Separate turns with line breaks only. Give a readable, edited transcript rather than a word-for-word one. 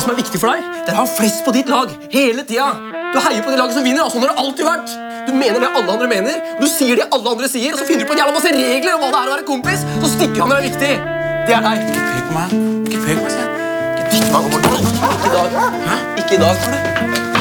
som er viktig for deg, det er å ha flest på ditt lag hele tida. Du heier på det laget som vinner, og sånn har det alltid vært. Du mener det alle andre mener, du sier det alle andre sier, og så finner du på en jævla masse regler om hva det er å være kompis, så stikker han når det er viktig. Det er deg.
Ikke pek på meg, sier jeg.
Ikke i dag. Ikke i dag. Hæ? Ikke i dag.